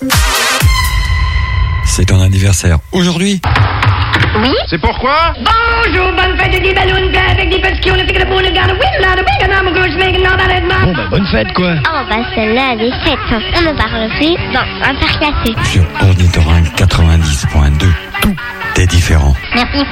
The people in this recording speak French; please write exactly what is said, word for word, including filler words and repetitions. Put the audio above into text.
C'est ton anniversaire aujourd'hui? Oui. C'est pourquoi? Bonjour, bonne fête des ballons pleins avec des petits on a fait que le bon gars de win là de big and I'm going to make another red man. Bon bah bonne fête quoi. Oh bah celle-là elle est faite, hein. On ne parle plus. Bon, on va faire casser. Sur Ornithorynque quatre-vingt-dix point deux, tout est différent. Merci.